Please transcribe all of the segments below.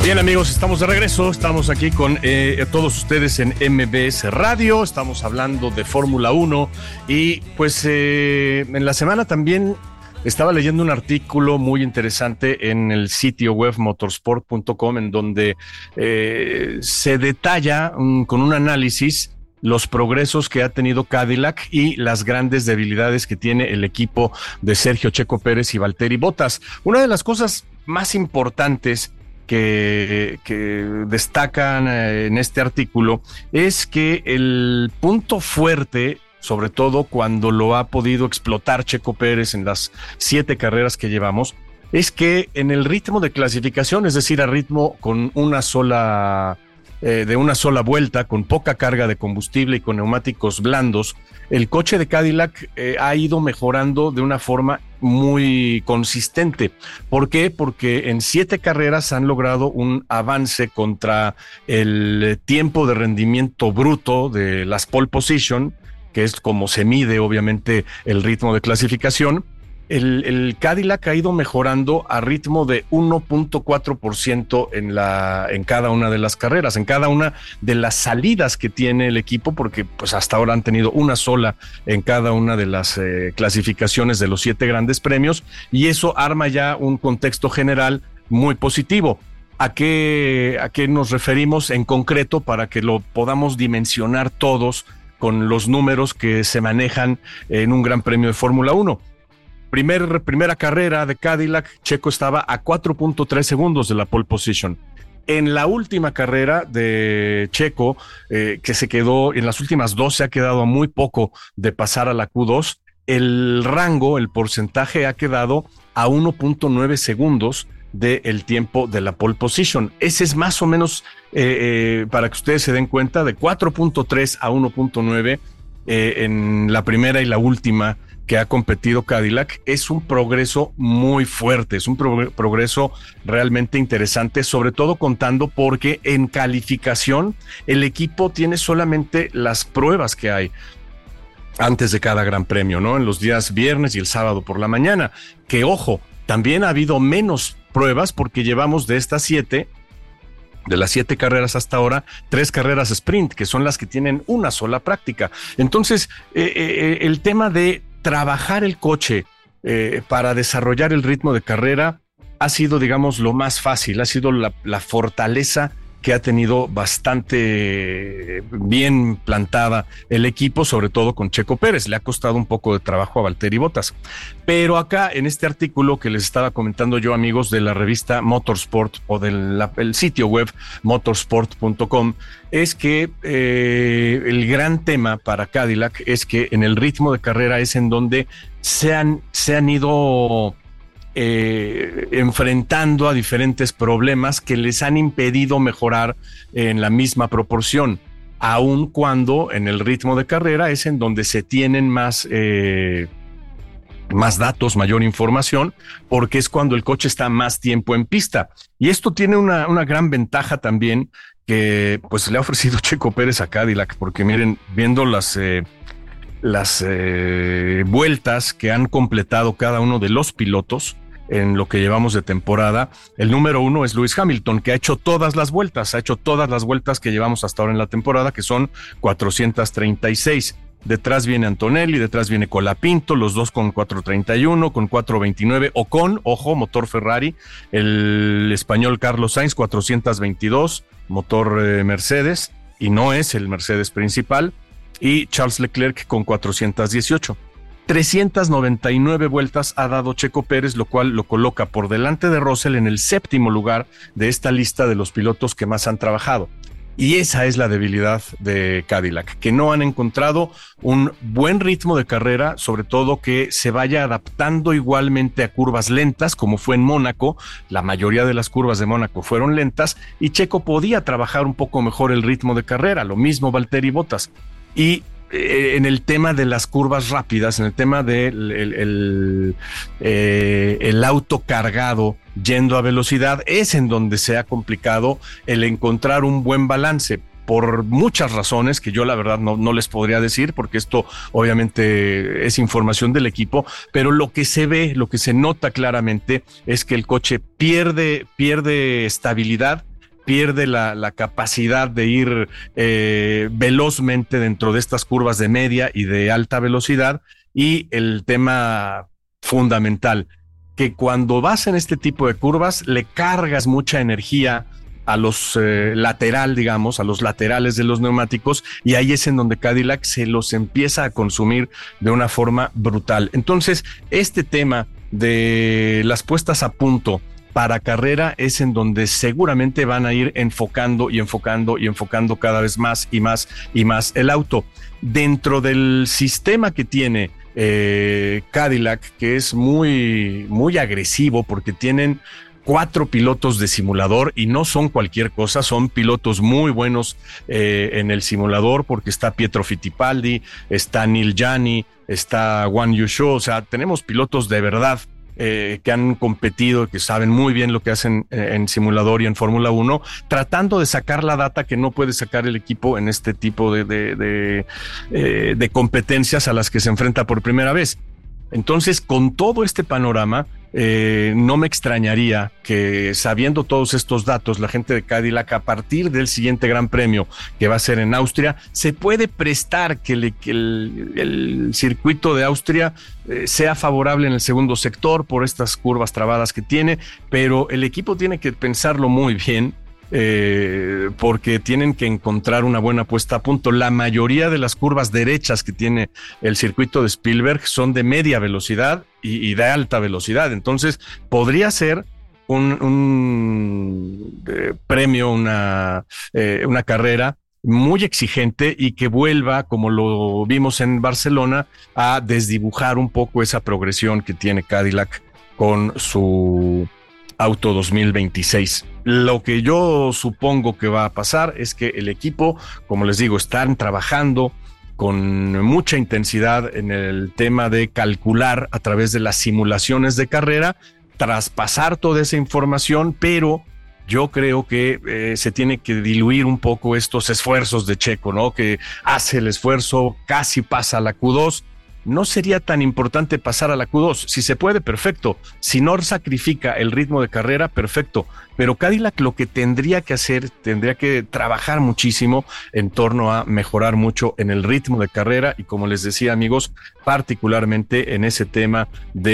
Bien, amigos, estamos de regreso. Estamos aquí con todos ustedes en MBS Radio. Estamos hablando de Fórmula 1 y pues en la semana también estaba leyendo un artículo muy interesante en el sitio web motorsport.com en donde se detalla con un análisis los progresos que ha tenido Cadillac y las grandes debilidades que tiene el equipo de Sergio Checo Pérez y Valtteri Bottas. Una de las cosas más importantes que destacan en este artículo es que el punto fuerte, sobre todo cuando lo ha podido explotar Checo Pérez en las 7 carreras que llevamos, es que en el ritmo de clasificación, es decir, a ritmo con una sola vuelta, con poca carga de combustible y con neumáticos blandos, el coche de Cadillac ha ido mejorando de una forma muy consistente. ¿Por qué? Porque en 7 carreras han logrado un avance contra el tiempo de rendimiento bruto de las pole position, que es como se mide obviamente el ritmo de clasificación. El Cadillac ha ido mejorando a ritmo de 1.4% en cada una de las carreras, en cada una de las salidas que tiene el equipo, porque pues hasta ahora han tenido una sola en cada una de las clasificaciones de los 7 grandes premios, y eso arma ya un contexto general muy positivo. ¿A qué nos referimos en concreto para que lo podamos dimensionar todos con los números que se manejan en un gran premio de Fórmula 1? Primera carrera de Cadillac, Checo estaba a 4.3 segundos de la pole position. En la última carrera de Checo, que se quedó, en las últimas 2 se ha quedado a muy poco de pasar a la Q2, el rango, el porcentaje ha quedado a 1.9 segundos del tiempo de la pole position. Ese es más o menos, para que ustedes se den cuenta, de 4.3 a 1.9 en la primera y la última que ha competido Cadillac. Es un progreso muy fuerte, es un progreso realmente interesante, sobre todo contando porque en calificación el equipo tiene solamente las pruebas que hay antes de cada gran premio, ¿no? En los días viernes y el sábado por la mañana, que ojo, también ha habido menos pruebas porque llevamos de estas 7, de las 7 carreras hasta ahora, 3 carreras sprint, que son las que tienen una sola práctica. Entonces, el tema de trabajar el coche para desarrollar el ritmo de carrera ha sido, digamos, lo más fácil, ha sido la fortaleza que ha tenido bastante bien plantada el equipo, sobre todo con Checo Pérez. Le ha costado un poco de trabajo a Valtteri Bottas. Pero acá, en este artículo que les estaba comentando yo, amigos, de la revista Motorsport o del sitio web motorsport.com, es que el gran tema para Cadillac es que en el ritmo de carrera es en donde se han ido enfrentando a diferentes problemas que les han impedido mejorar en la misma proporción, aun cuando en el ritmo de carrera es en donde se tienen más datos, mayor información, porque es cuando el coche está más tiempo en pista. Y esto tiene una gran ventaja también que pues le ha ofrecido Checo Pérez a Cadillac, porque miren, viendo las vueltas que han completado cada uno de los pilotos en lo que llevamos de temporada, el número 1 es Lewis Hamilton, que ha hecho todas las vueltas que llevamos hasta ahora en la temporada, que son 436. Detrás viene Antonelli, detrás viene Colapinto, los dos con 431, con 429, ojo, motor Ferrari, el español Carlos Sainz, 422, motor Mercedes, y no es el Mercedes principal, y Charles Leclerc con 418. 399 vueltas ha dado Checo Pérez, lo cual lo coloca por delante de Russell en el 7º lugar de esta lista de los pilotos que más han trabajado. Y esa es la debilidad de Cadillac, que no han encontrado un buen ritmo de carrera, sobre todo que se vaya adaptando igualmente a curvas lentas, como fue en Mónaco. La mayoría de las curvas de Mónaco fueron lentas y Checo podía trabajar un poco mejor el ritmo de carrera, lo mismo Valtteri Bottas. Y en el tema de las curvas rápidas, en el tema del el auto cargado yendo a velocidad, es en donde se ha complicado el encontrar un buen balance, por muchas razones que yo la verdad no les podría decir, porque esto obviamente es información del equipo, pero lo que se ve, lo que se nota claramente es que el coche pierde estabilidad pierde la capacidad de ir velozmente dentro de estas curvas de media y de alta velocidad. Y el tema fundamental, que cuando vas en este tipo de curvas le cargas mucha energía a los digamos, a los laterales de los neumáticos, y ahí es en donde Cadillac se los empieza a consumir de una forma brutal. Entonces, este tema de las puestas a punto para carrera es en donde seguramente van a ir enfocando cada vez más y más y más el auto. Dentro del sistema que tiene Cadillac, que es muy, muy agresivo, porque tienen 4 pilotos de simulador y no son cualquier cosa, son pilotos muy buenos en el simulador, porque está Pietro Fittipaldi, está Neil Jani, está Guan Yu Zhou. O sea, tenemos pilotos de verdad que han competido, que saben muy bien lo que hacen en simulador y en Fórmula 1, tratando de sacar la data que no puede sacar el equipo en este tipo de competencias a las que se enfrenta por primera vez. Entonces, con todo este panorama, no me extrañaría que, sabiendo todos estos datos, la gente de Cadillac, a partir del siguiente Gran Premio, que va a ser en Austria, se puede prestar que el circuito de Austria sea favorable en el segundo sector por estas curvas trabadas que tiene, pero el equipo tiene que pensarlo muy bien, porque tienen que encontrar una buena puesta a punto. La mayoría de las curvas derechas que tiene el circuito de Spielberg son de media velocidad y de alta velocidad. Entonces podría ser un premio, una carrera muy exigente, y que vuelva, como lo vimos en Barcelona, a desdibujar un poco esa progresión que tiene Cadillac con su auto 2026. Lo que yo supongo que va a pasar es que el equipo, como les digo, están trabajando con mucha intensidad en el tema de calcular a través de las simulaciones de carrera, traspasar toda esa información, pero yo creo que se tiene que diluir un poco estos esfuerzos de Checo, ¿no? Que hace el esfuerzo, casi pasa a la Q2. No sería tan importante pasar a la Q2. Si se puede, perfecto. Si no sacrifica el ritmo de carrera, perfecto. Pero Cadillac lo que tendría que hacer, tendría que trabajar muchísimo en torno a mejorar mucho en el ritmo de carrera, y, como les decía, amigos, particularmente en ese tema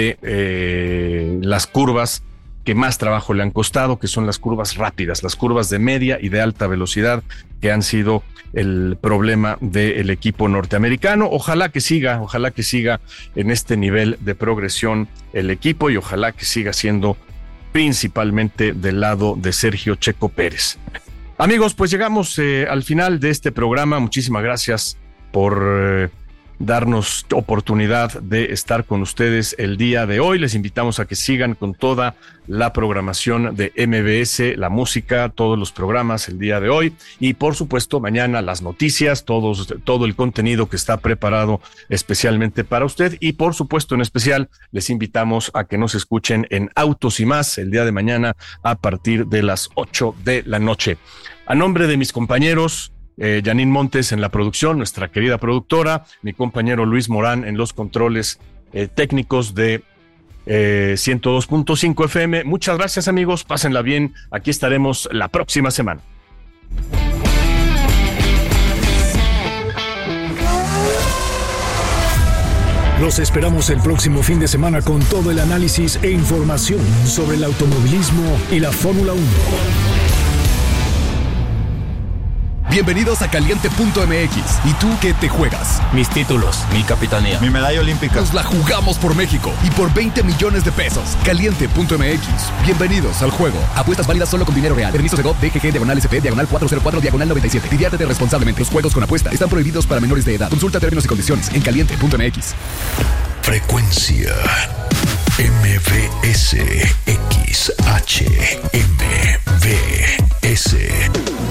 de las curvas que más trabajo le han costado, que son las curvas rápidas, las curvas de media y de alta velocidad, que han sido el problema del equipo norteamericano. Ojalá que siga en este nivel de progresión el equipo, y ojalá que siga siendo principalmente del lado de Sergio Checo Pérez. Amigos, pues llegamos al final de este programa. Muchísimas gracias por darnos oportunidad de estar con ustedes el día de hoy. Les invitamos a que sigan con toda la programación de MBS, la música, todos los programas el día de hoy, y por supuesto mañana las noticias, todo el contenido que está preparado especialmente para usted, y por supuesto en especial les invitamos a que nos escuchen en Autos y Más el día de mañana a partir de las 8 de la noche. A nombre de mis compañeros, Janine Montes en la producción, nuestra querida productora, mi compañero Luis Morán en los controles técnicos de 102.5 FM. Muchas gracias, amigos, pásenla bien, aquí estaremos la próxima semana. Los esperamos el próximo fin de semana con todo el análisis e información sobre el automovilismo y la Fórmula 1. Bienvenidos a Caliente.mx. ¿Y tú qué te juegas? Mis títulos, mi capitanía, mi medalla olímpica. Nos la jugamos por México y por 20 millones de pesos. Caliente.mx. Bienvenidos al juego. Apuestas válidas solo con dinero real. Permiso de GOV, DGG, /SP, /404, /97. Diviértete responsablemente. Los juegos con apuesta están prohibidos para menores de edad. Consulta términos y condiciones en Caliente.mx. Frecuencia MBS XHMBS.